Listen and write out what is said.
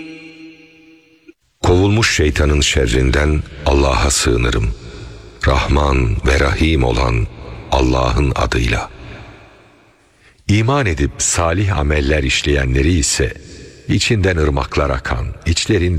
Kovulmuş şeytanın şerrinden Allah'a sığınırım. Rahman ve Rahim olan Allah'ın adıyla. İman edip salih ameller işleyenleri ise içinden ırmaklar akan, içlerinde